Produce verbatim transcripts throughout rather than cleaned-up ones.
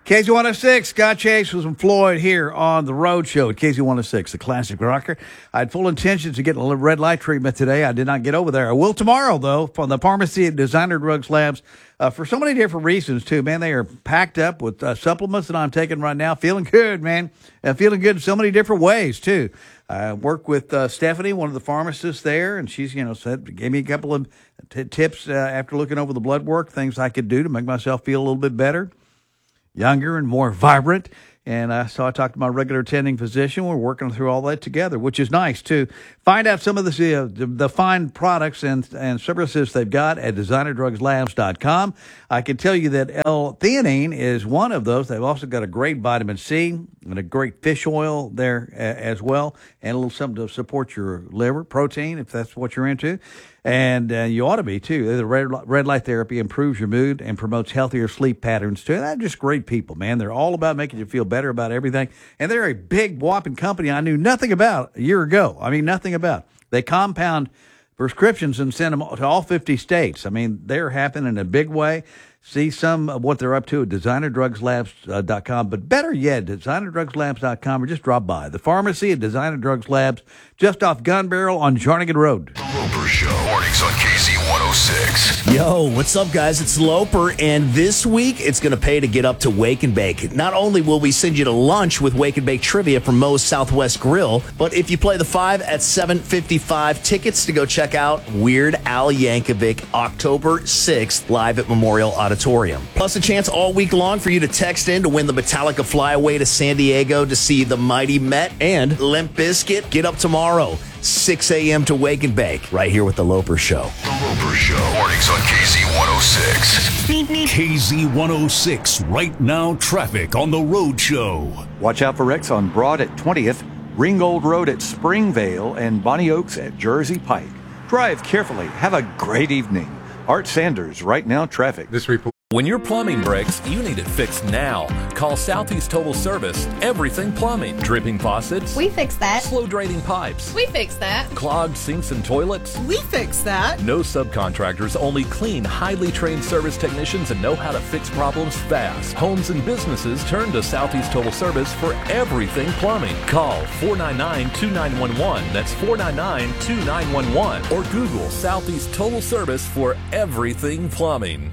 K Z one oh six, Scott Chase was with Floyd here on the Road Show at K Z one oh six, the classic rocker. I had full intentions of getting a red light treatment today. I did not get over there. I will tomorrow, though, from the pharmacy at Designer Drugs Labs uh, for so many different reasons, too. Man, they are packed up with uh, supplements that I'm taking right now. Feeling good, man. Uh, feeling good in so many different ways, too. I work with uh, Stephanie, one of the pharmacists there, and she's, you know, said, gave me a couple of t- tips uh, after looking over the blood work, things I could do to make myself feel a little bit better, younger and more vibrant. And uh, so I talked to my regular attending physician. We're working through all that together, which is nice, too. Find out some of the, uh, the, the fine products and, and services they've got at designer drugs labs dot com. I can tell you that L-theanine is one of those. They've also got a great vitamin C and a great fish oil there uh, as well, and a little something to support your liver, protein, if that's what you're into. And uh, you ought to be, too. The red, red light therapy improves your mood and promotes healthier sleep patterns, too. They're just great people, man. They're all about making you feel better about everything. And they're a big, whopping company I knew nothing about a year ago. I mean, nothing about. They compound prescriptions and send them to all fifty states. I mean, they're happening in a big way. See some of what they're up to at designer drugs labs dot com. But better yet, designer drugs labs dot com, or just drop by. The pharmacy at Designer Drugs Labs, just off Gun Barrel on Jarnigan Road. The Loper Show, mornings on K Z one oh six. Yo, what's up, guys? It's Loper, and this week it's going to pay to get up to Wake and Bake. Not only will we send you to lunch with Wake and Bake trivia from Moe's Southwest Grill, but if you play the five at seven fifty-five, tickets to go check out Weird Al Yankovic October sixth live at Memorial Auditorium. Plus a chance all week long for you to text in to win the Metallica flyaway to San Diego to see the Mighty Met and Limp Bizkit. Get up tomorrow, six a.m. to Wake and Bake, right here with The Loper Show. The Loper Show, mornings on K Z one oh six. K Z one oh six, right now traffic on The Road Show. Watch out for wrecks on Broad at twentieth, Ringgold Road at Springvale, and Bonnie Oaks at Jersey Pike. Drive carefully. Have a great evening. Art Sanders, right now traffic. This report. When your plumbing breaks, you need it fixed now. Call Southeast Total Service. Everything plumbing. Dripping faucets. We fix that. Slow draining pipes. We fix that. Clogged sinks and toilets. We fix that. No subcontractors, only clean, highly trained service technicians that know how to fix problems fast. Homes and businesses turn to Southeast Total Service for everything plumbing. Call four nine nine, two nine one one. That's four nine nine, two nine one one. Or Google Southeast Total Service for everything plumbing.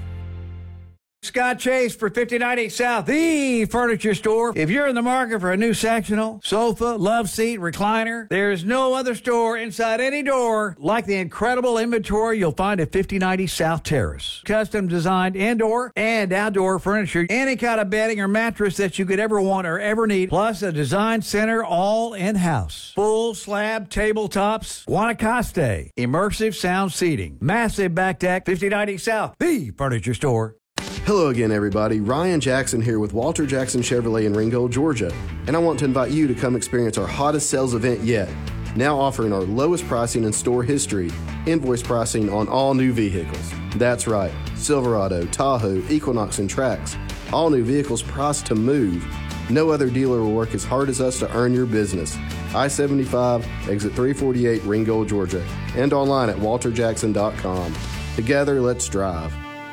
Scott Chase for fifty ninety South, the furniture store. If you're in the market for a new sectional, sofa, love seat, recliner, there's no other store inside any door like the incredible inventory you'll find at fifty ninety South Terrace. Custom designed indoor and outdoor furniture, any kind of bedding or mattress that you could ever want or ever need, plus a design center all in-house. Full slab tabletops, Guanacaste, immersive sound seating, massive back deck, fifty ninety South, the furniture store. Hello again, everybody. Ryan Jackson here with Walter Jackson Chevrolet in Ringgold, Georgia. And I want to invite you to come experience our hottest sales event yet. Now offering our lowest pricing in store history, invoice pricing on all new vehicles. That's right, Silverado, Tahoe, Equinox, and Trax. All new vehicles priced to move. No other dealer will work as hard as us to earn your business. I seventy-five, exit three forty-eight, Ringgold, Georgia. And online at walter jackson dot com. Together, let's drive.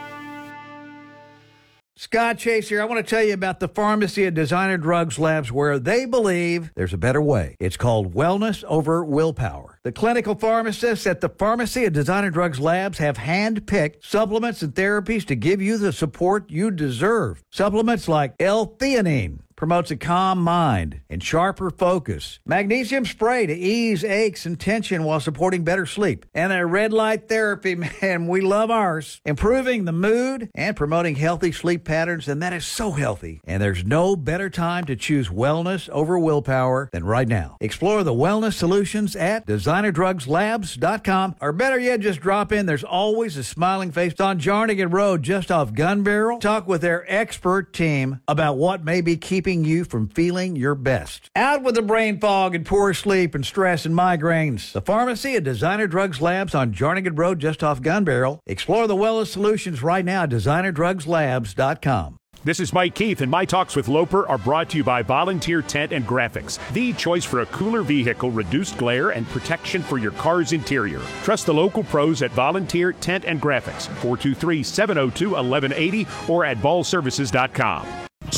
Scott Chase here. I want to tell you about the pharmacy at Designer Drugs Labs, where they believe there's a better way. It's called wellness over willpower. The clinical pharmacists at the pharmacy at Designer Drugs Labs have hand-picked supplements and therapies to give you the support you deserve. Supplements like L-theanine promotes a calm mind and sharper focus. Magnesium spray to ease aches and tension while supporting better sleep. And a red light therapy, man, we love ours. Improving the mood and promoting healthy sleep patterns, and that is so healthy. And there's no better time to choose wellness over willpower than right now. Explore the wellness solutions at designer drugs labs dot com, or better yet, just drop in. There's always a smiling face on Jarnigan Road, just off Gun Barrel. Talk with their expert team about what may be keeping you from feeling your best. Out with the brain fog and poor sleep and stress and migraines. The pharmacy at Designer Drugs Labs on Jarnigan Road, just off Gun Barrel. Explore the wellness solutions right now at designer drugs labs dot com. This is Mike Keith, and my talks with Loper are brought to you by Volunteer Tent and Graphics, the choice for a cooler vehicle, reduced glare, and protection for your car's interior. Trust the local pros at Volunteer Tent and Graphics, four two three, seven oh two, eleven eighty, or at ball services dot com.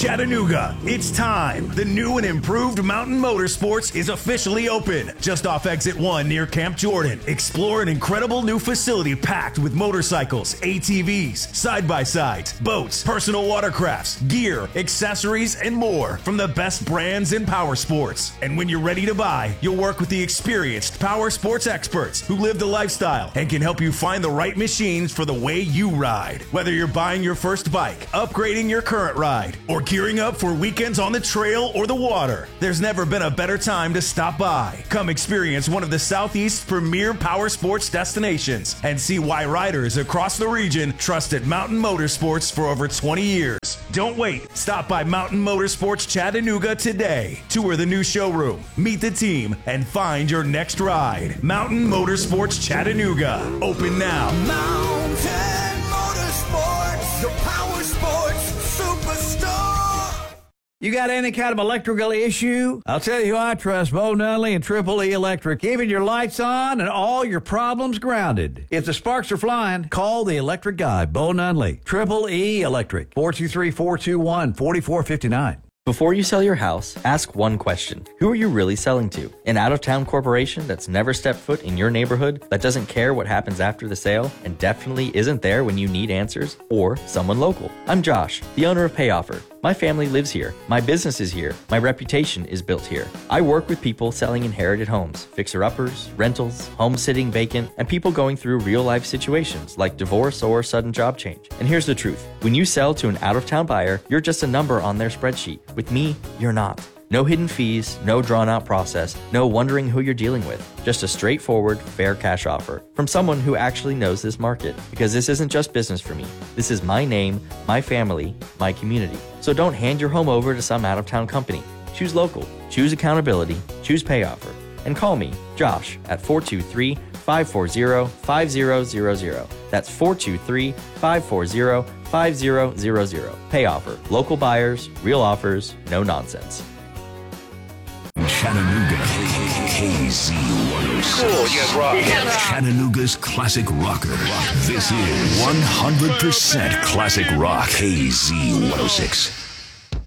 Chattanooga. It's time. The new and improved Mountain Motorsports is officially open. Just off exit one near Camp Jordan. Explore an incredible new facility packed with motorcycles, A T Vs, side-by-sides, boats, personal watercrafts, gear, accessories, and more from the best brands in power sports. And when you're ready to buy, you'll work with the experienced power sports experts who live the lifestyle and can help you find the right machines for the way you ride. Whether you're buying your first bike, upgrading your current ride, or gearing up for weekends on the trail or the water, there's never been a better time to stop by. Come experience one of the Southeast's premier power sports destinations and see why riders across the region trusted Mountain Motorsports for over twenty years. Don't wait. Stop by Mountain Motorsports Chattanooga today. Tour the new showroom, meet the team, and find your next ride. Mountain Motorsports Chattanooga. Open now. Mountain Motorsports, the power sports superstar. You got any kind of electrical issue? I'll tell you who I trust, Bo Nunley and Triple E Electric. Keeping your lights on and all your problems grounded. If the sparks are flying, call the electric guy, Bo Nunley. Triple E Electric, four two three, four two one, four four five nine. Before you sell your house, ask one question. Who are you really selling to? An out-of-town corporation that's never stepped foot in your neighborhood, that doesn't care what happens after the sale, and definitely isn't there when you need answers? Or someone local? I'm Josh, the owner of PayOffer. My family lives here. My business is here. My reputation is built here. I work with people selling inherited homes, fixer-uppers, rentals, home sitting vacant, and people going through real-life situations like divorce or sudden job change. And here's the truth. When you sell to an out-of-town buyer, you're just a number on their spreadsheet. With me, you're not. No hidden fees, no drawn-out process, no wondering who you're dealing with. Just a straightforward, fair cash offer from someone who actually knows this market. Because this isn't just business for me. This is my name, my family, my community. So don't hand your home over to some out-of-town company. Choose local, choose accountability, choose PayOffer. And call me, Josh, at four two three, five four zero, five zero zero zero. That's four two three, five four zero, five zero zero zero. PayOffer. Local buyers, real offers, no nonsense. Chattanooga, K Z one oh six. Cool, yes, rock. Chattanooga's classic rocker. This is one hundred percent classic rock, K Z one oh six.